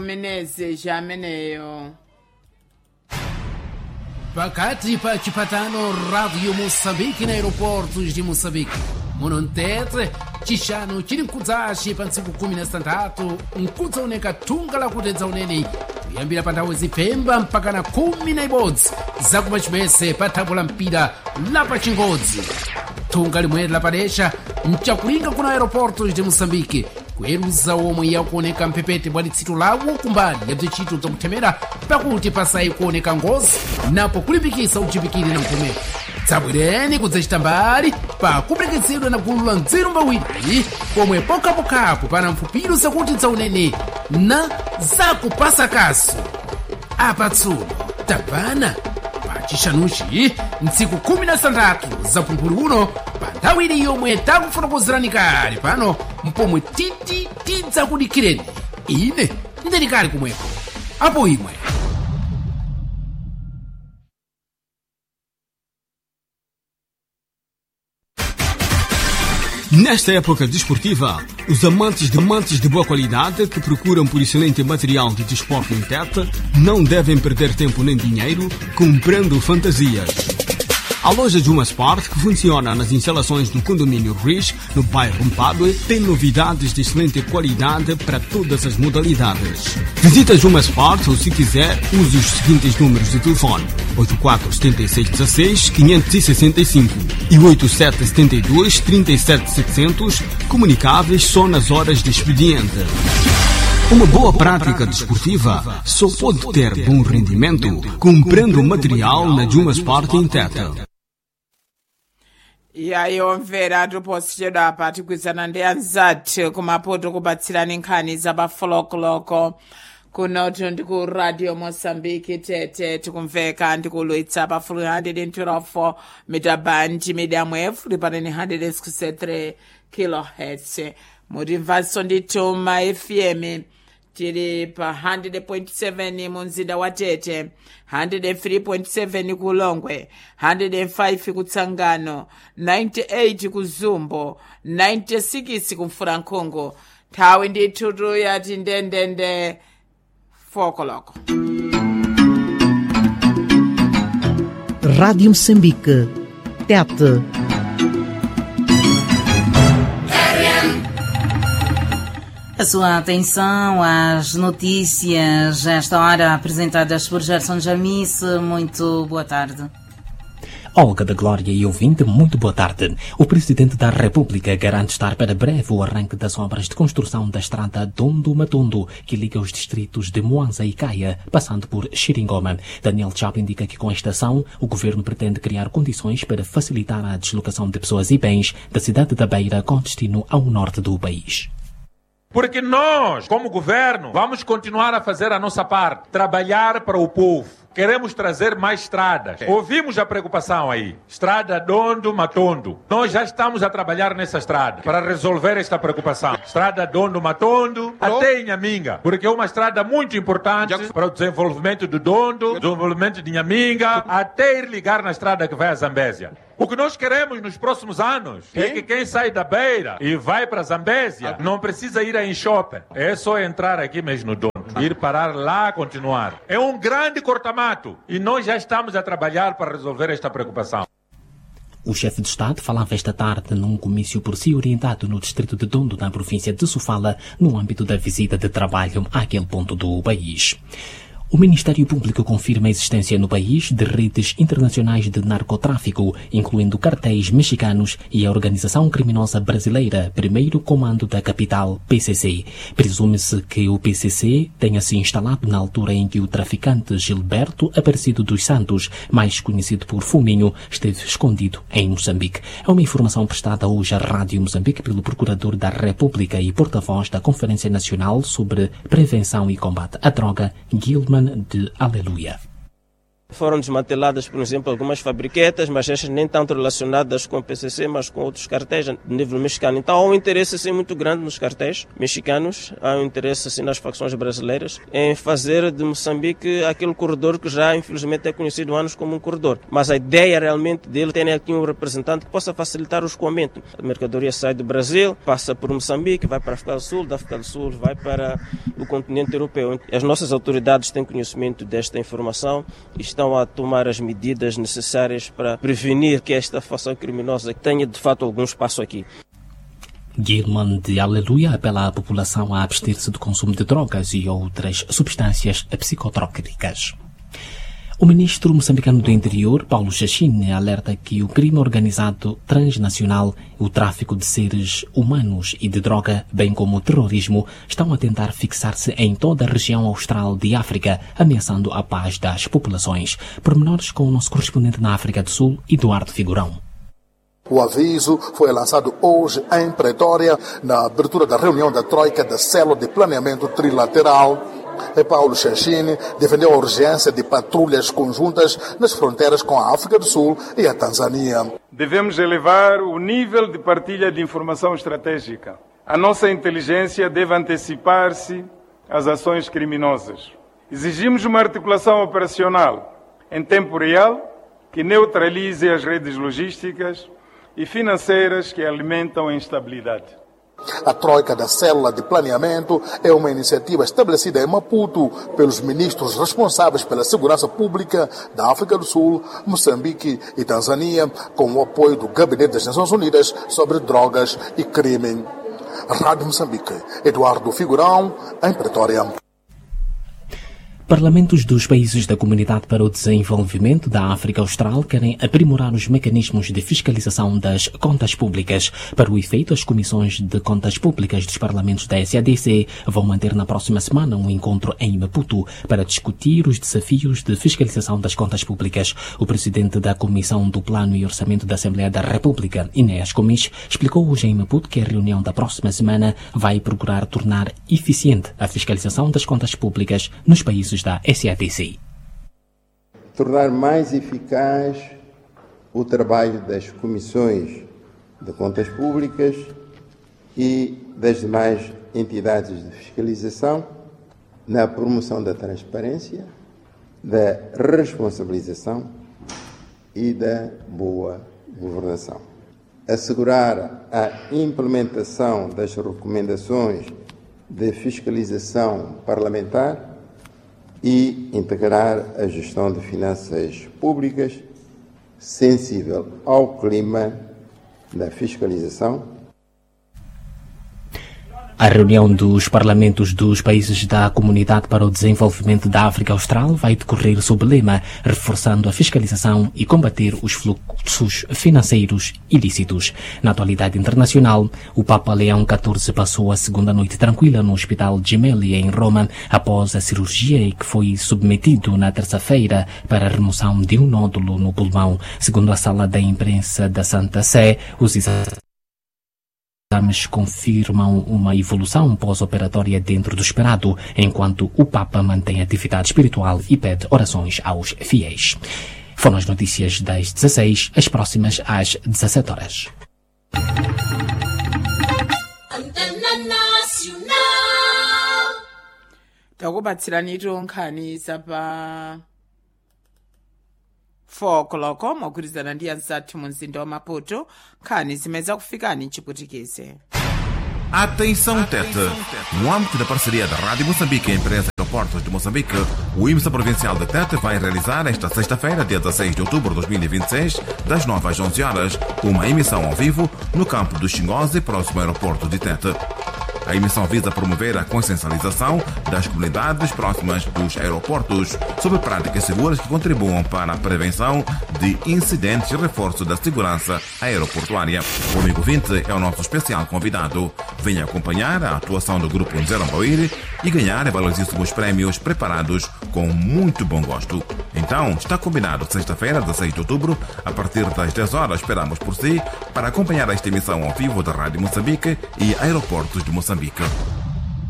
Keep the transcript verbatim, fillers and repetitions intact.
Menezes ameneyo. Pakati pa chipatano Radio Moçambique na aeroportos de Moçambique. Monontetre, chishano chiri mkudzashi pa ntsiku kumi na sitandatu nkudzaoneka thunga lakutedza unene kuyambira pa nthawi zipfemba mpaka na khumi na ibodzi zakumachimese pa thambo la mpira la pa chingodzi. Thunga limweri lapadesha mchakulinga kuna aeroportos de Moçambique kuweruza omwe yakuoneka mphepete bwa litsito lawo kumbali ya bzintchito zakuthemera pakuti pasayi kuoneka ngozi napo kulimbikisa uchipikire na mkomeko. Tsabwereni kudzachita mbali pa kupeketsedwa na gulu la nzeru mbawiri pomwe pokhapokhapo pana mfupiro zakuti dzaunene na zakupasa kaso. Apa tsuno tapana pa chishanuchi ntsiku khumi na sitandatu za pumphuli uno pa nthawi ili yomwe takufotokozerani kale pano mpomwe titi tidzakudikireni ine ndilikali kumweko apo imwe. Nesta época desportiva, os amantes de amantes de boa qualidade que procuram por excelente material de desporto em Tete não devem perder tempo nem dinheiro comprando fantasias. A loja Juma Sport, que funciona nas instalações do condomínio Riz, no bairro Mpadue, tem novidades de excelente qualidade para todas as modalidades. Visita Juma Sport ou, se quiser, use os seguintes números de telefone: oito quatro sete seis um seis cinco seis cinco e oito sete sete dois três sete sete zero zero, comunicáveis só nas horas de expediente. Uma boa prática desportiva só pode ter bom rendimento comprando material na Juma Sport em Tete. Yayomvera topositedwa apa tigwizana ndi anzathu kumapoto kubatsirani nkhani zapafologoloko kunoto ndi ku Radio Moçambique Tete tikumveka ndikuloitsa pa one hundred twelve mita band medium wave lipaneni one hundred sixty-three kilohertz. Mutimvanso ndithu ma F M tiri pa one hundred point seven mu mzinda wa Tete, one hundred three point seven ku Longwe, one hundred five ku Tsangano, ninety-eight ku Zumbo, ninety-six ku Mfurankhungu. Nthawi ndithu yati ndendende four o'clock. Rádio Moçambique, Tete. A sua atenção às notícias, esta hora apresentadas por Gerson Jamice. Muito boa tarde. Olga da Glória e ouvinte, muito boa tarde. O Presidente da República garante estar para breve o arranque das obras de construção da estrada Dondo-Matondo, que liga os distritos de Moanza e Caia, passando por Xiringoma. Daniel Chapo indica que com esta ação, o Governo pretende criar condições para facilitar a deslocação de pessoas e bens da cidade da Beira com destino ao norte do país. Porque nós, como governo, vamos continuar a fazer a nossa parte, trabalhar para o povo. Queremos trazer mais estradas. Ouvimos a preocupação aí. Estrada Dondo-Matondo. Nós já estamos a trabalhar nessa estrada para resolver esta preocupação. Estrada Dondo-Matondo até Inhaminga. Porque é uma estrada muito importante para o desenvolvimento do Dondo, desenvolvimento de Inhaminga, até ir ligar na estrada que vai a Zambésia. O que nós queremos nos próximos anos é que quem sai da Beira e vai para Zambésia não precisa ir a Enxope. É só entrar aqui mesmo no Dondo. Ir parar lá, continuar. É um grande corta-mato e nós já estamos a trabalhar para resolver esta preocupação. O chefe de Estado falava esta tarde num comício por si orientado no distrito de Dondo, na província de Sofala, no âmbito da visita de trabalho àquele ponto do país. O Ministério Público confirma a existência no país de redes internacionais de narcotráfico, incluindo cartéis mexicanos e a organização criminosa brasileira Primeiro Comando da Capital, P C C. Presume-se que o P C C tenha se instalado na altura em que o traficante Gilberto Aparecido dos Santos, mais conhecido por Fuminho, esteve escondido em Moçambique. É uma informação prestada hoje à Rádio Moçambique pelo Procurador da República e porta-voz da Conferência Nacional sobre Prevenção e Combate à Droga, Guilherme de Aleluia. Foram desmanteladas, por exemplo, algumas fabriquetas, mas estas nem tanto relacionadas com o P C C, mas com outros cartéis de nível mexicano. Então há um interesse assim, muito grande nos cartéis mexicanos, há um interesse assim, nas facções brasileiras em fazer de Moçambique aquele corredor que já infelizmente é conhecido há anos como um corredor. Mas a ideia realmente dele tem aqui um representante que possa facilitar o escoamento. A mercadoria sai do Brasil, passa por Moçambique, vai para a África do Sul, da África do Sul vai para o continente europeu. As nossas autoridades têm conhecimento desta informação e estão a tomar as medidas necessárias para prevenir que esta facção criminosa tenha de fato algum espaço aqui. Guilherme de Aleluia apela à população a abster-se do consumo de drogas e outras substâncias psicotrópicas. O ministro moçambicano do Interior, Paulo Xaxine, alerta que o crime organizado transnacional, o tráfico de seres humanos e de droga, bem como o terrorismo, estão a tentar fixar-se em toda a região austral de África, ameaçando a paz das populações. Pormenores com o nosso correspondente na África do Sul, Eduardo Figurão. O aviso foi lançado hoje em Pretória, na abertura da reunião da Troika da Célula de Planeamento Trilateral. E Paulo Xaxine defendeu a urgência de patrulhas conjuntas nas fronteiras com a África do Sul e a Tanzânia. Devemos elevar o nível de partilha de informação estratégica. A nossa inteligência deve antecipar-se às ações criminosas. Exigimos uma articulação operacional em tempo real que neutralize as redes logísticas e financeiras que alimentam a instabilidade. A Troika da Célula de Planeamento é uma iniciativa estabelecida em Maputo pelos ministros responsáveis pela segurança pública da África do Sul, Moçambique e Tanzânia, com o apoio do Gabinete das Nações Unidas sobre Drogas e Crime. Rádio Moçambique, Eduardo Figurão, em Pretória. Parlamentos dos países da Comunidade para o Desenvolvimento da África Austral querem aprimorar os mecanismos de fiscalização das contas públicas. Para o efeito, as comissões de contas públicas dos parlamentos da S A D C vão manter na próxima semana um encontro em Maputo para discutir os desafios de fiscalização das contas públicas. O presidente da Comissão do Plano e Orçamento da Assembleia da República, Inés Gomes, explicou hoje em Maputo que a reunião da próxima semana vai procurar tornar eficiente a fiscalização das contas públicas nos países da S A D C. Tornar mais eficaz o trabalho das comissões de contas públicas e das demais entidades de fiscalização na promoção da transparência, da responsabilização e da boa governação. Assegurar a implementação das recomendações de fiscalização parlamentar e integrar a gestão de finanças públicas sensível ao clima da fiscalização. A reunião dos parlamentos dos países da Comunidade para o Desenvolvimento da África Austral vai decorrer sob o lema reforçando a fiscalização e combater os fluxos financeiros ilícitos. Na atualidade internacional, o Papa Leão catorze passou a segunda noite tranquila no Hospital Gemelli, em Roma, após a cirurgia e que foi submetido na terça-feira para a remoção de um nódulo no pulmão. Segundo a sala da imprensa da Santa Sé, os exames exames confirmam uma evolução pós-operatória dentro do esperado, enquanto o Papa mantém atividade espiritual e pede orações aos fiéis. Foram as notícias das dezasseis, as próximas às dezassete horas. takubatsirani nkhani zapa four koloko mogwirizana ndi anzathu mu mzinda wa Maputo. Nkhani zimeza kufikani mchiputikize. Atenção Tete! No âmbito da parceria da Rádio Moçambique e a Empresa Aeroportos de Moçambique, o I M S A Provincial de Tete vai realizar esta sexta-feira, dia dezasseis de outubro de dois mil e vinte e seis, das nove às onze horas, uma emissão ao vivo no campo do Xingoze, próximo ao aeroporto de Tete. A emissão visa promover a consciencialização das comunidades próximas dos aeroportos sobre práticas seguras que contribuam para a prevenção de incidentes e reforço da segurança aeroportuária. O amigo vinte é o nosso especial convidado. Venha acompanhar a atuação do Grupo Zero Bauir e ganhar valiosíssimos prémios preparados com muito bom gosto. Então, está combinado sexta-feira, dezasseis de outubro, a partir das dez horas, esperamos por si, para acompanhar esta emissão ao vivo da Rádio Moçambique e Aeroportos de Moçambique.